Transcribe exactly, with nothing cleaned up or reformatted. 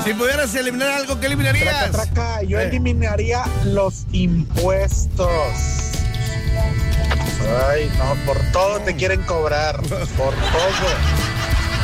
Si pudieras eliminar algo, ¿qué eliminarías? Traca, traca, yo Eh. eliminaría los impuestos. Ay, no, por todo te quieren cobrar. Por todo.